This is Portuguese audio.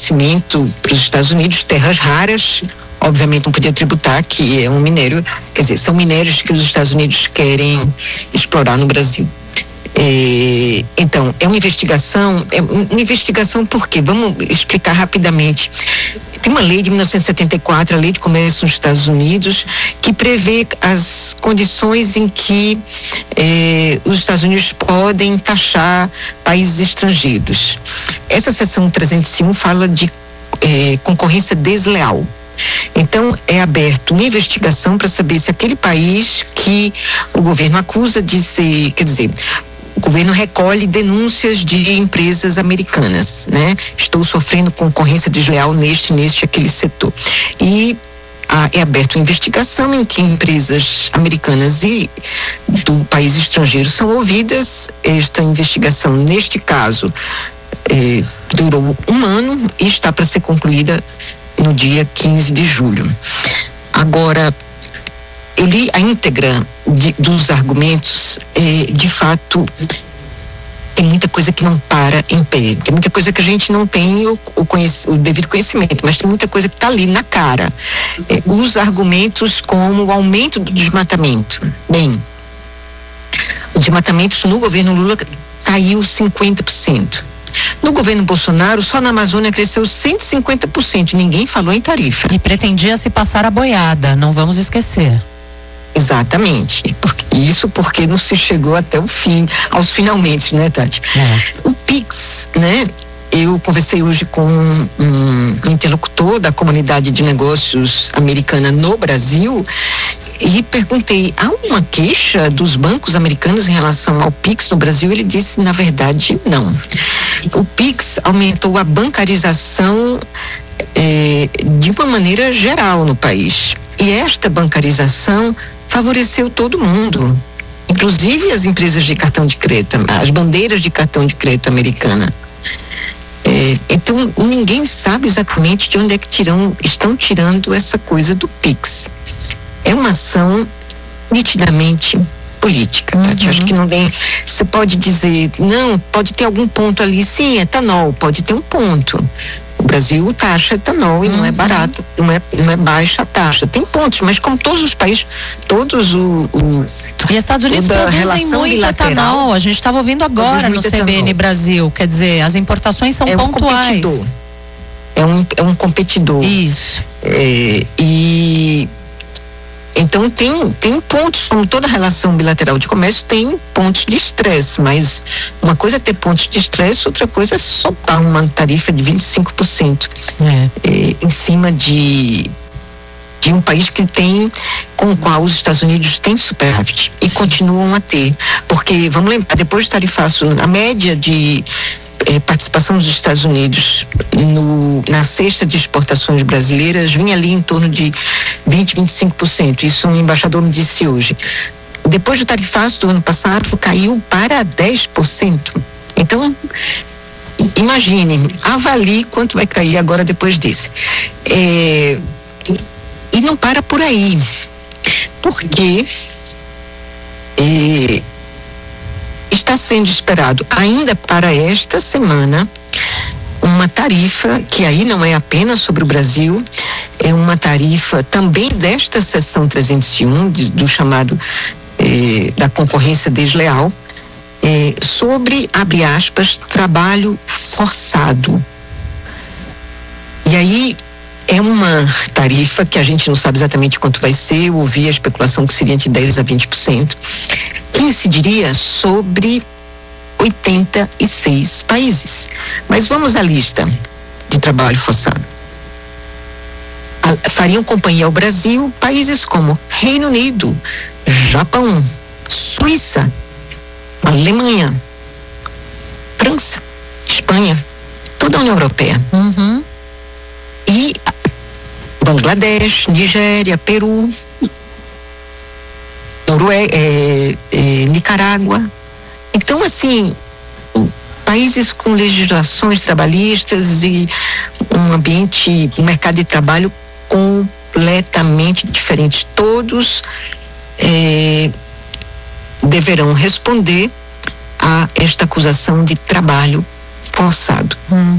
reconhecimento para os Estados Unidos, terras raras, obviamente não podia tributar, que é um minério, quer dizer, são minérios que os Estados Unidos querem explorar no Brasil. Então, é uma investigação por quê? Vamos explicar rapidamente. Tem uma lei de 1974, a Lei de Comércio nos Estados Unidos, que prevê as condições em que os Estados Unidos podem taxar países estrangeiros. Essa seção 301 fala de concorrência desleal. Então, é aberto uma investigação para saber se aquele país que o governo acusa de ser, quer dizer, o governo recolhe denúncias de empresas americanas, né? Estou sofrendo concorrência desleal aquele setor. E é aberta uma investigação em que empresas americanas e do país estrangeiro são ouvidas. Esta investigação, neste caso, durou 1 ano e está para ser concluída no dia 15 de julho. Agora, eu li a íntegra dos argumentos, de fato, tem muita coisa que não para em pé, tem muita coisa que a gente não tem o devido conhecimento, mas tem muita coisa que está ali na cara. Os argumentos como o aumento do desmatamento. Bem, o desmatamento no governo Lula caiu 50%. No governo Bolsonaro, só na Amazônia cresceu 150%. Ninguém falou em tarifa. E pretendia se passar a boiada, não vamos esquecer. Exatamente. Isso porque não se chegou até o fim, aos finalmente, né, Tati? O PIX, né? Eu conversei hoje com um interlocutor da comunidade de negócios americana no Brasil e perguntei, há uma queixa dos bancos americanos em relação ao PIX no Brasil? Ele disse, na verdade, não. O PIX aumentou a bancarização de uma maneira geral no país. E esta bancarização favoreceu todo mundo, inclusive as empresas de cartão de crédito, as bandeiras de cartão de crédito americana. Então, ninguém sabe exatamente de onde é que estão tirando essa coisa do PIX. É uma ação nitidamente política, Tati. Acho que não tem. Você pode dizer, não, pode ter algum ponto ali, sim, etanol, pode ter um ponto. O Brasil taxa etanol e não é barato, não é baixa a taxa. Tem pontos, mas como todos os países, E Estados Unidos produzem muito etanol. A gente estava ouvindo agora no CBN etanol. Brasil, quer dizer, as importações são pontuais. É um competidor. Isso. Então tem pontos, como toda relação bilateral de comércio, tem pontos de estresse, mas uma coisa é ter pontos de estresse, outra coisa é soltar uma tarifa de 25% em cima de um país com o qual os Estados Unidos têm superávit e continuam a ter, porque vamos lembrar, depois do tarifaço, a média de participação dos Estados Unidos na cesta de exportações brasileiras vinha ali em torno de 20-25%. Isso um embaixador me disse hoje. Depois do tarifaço do ano passado, caiu para 10%. Então, imagine, avalie quanto vai cair agora depois desse. E não para por aí, porque está sendo esperado ainda para esta semana uma tarifa que aí não é apenas sobre o Brasil, é uma tarifa também desta seção 301 do chamado da concorrência desleal, sobre, abre aspas, trabalho forçado. E aí é uma tarifa que a gente não sabe exatamente quanto vai ser. Eu ouvi a especulação que seria de 10% a 20%, que incidiria sobre 86 países. Mas vamos à lista de trabalho forçado. Fariam companhia ao Brasil países como Reino Unido, Japão, Suíça, Alemanha, França, Espanha, toda a União Europeia. E Bangladesh, Nigéria, Peru, Nicarágua. Então, assim, países com legislações trabalhistas e um mercado de trabalho completamente diferente. Todos deverão responder a esta acusação de trabalho forçado.